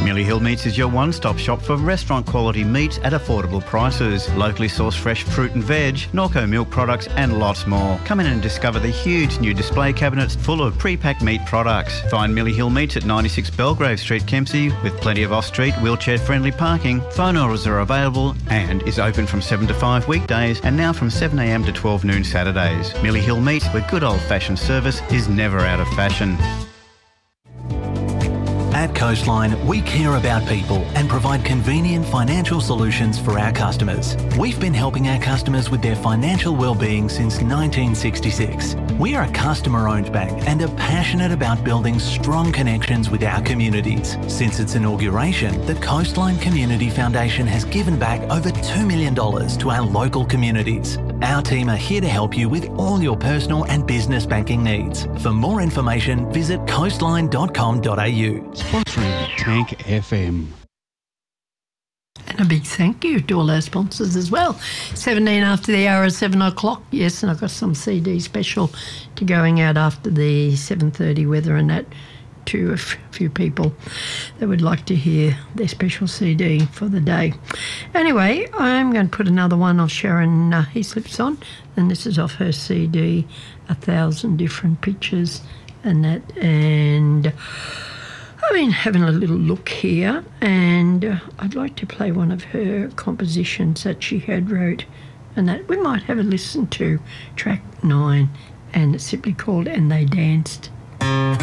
Millie Hill Meats is your one-stop shop for restaurant quality meats at affordable prices. Locally sourced fresh fruit and veg, Norco milk products and lots more. Come in and discover the huge new display cabinets full of pre-packed meat products. Find Millie Hill Meats at 96 Belgrave Street, Kempsey, with plenty of off-street wheelchair-friendly parking. Phone orders are available and is open from 7 to 5 weekdays and now from 7am to 12 noon Saturdays. Millie Hill Meats, where good old-fashioned service is never out of fashion. At Coastline, we care about people and provide convenient financial solutions for our customers. We've been helping our customers with their financial well-being since 1966. We are a customer-owned bank and are passionate about building strong connections with our communities. Since its inauguration, the Coastline Community Foundation has given back over $2 million to our local communities. Our team are here to help you with all your personal and business banking needs. For more information, visit coastline.com.au. Sponsoring Tank FM. And a big thank you to all our sponsors as well. 17 after the hour at 7 o'clock. Yes, and I've got some CD special to going out after the 7:30 weather and that to a few people that would like to hear their special CD for the day. Anyway, I'm going to put another one of Sharon Heaslip's on, and this is off her CD, 1,000 Different Pictures and that. And I've been having a little look here, and I'd like to play one of her compositions that she had wrote, and that we might have a listen to, track 9, and it's simply called And They Danced.